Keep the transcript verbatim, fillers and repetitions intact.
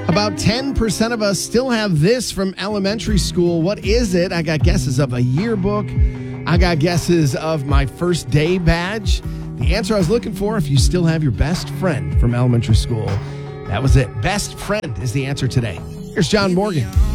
About ten percent of us still have this from elementary school. What is it? I got guesses of a yearbook. I got guesses of my first day badge. The answer I was looking for, if you still have your best friend from elementary school. That was it. Best friend is the answer today. Here's John Morgan.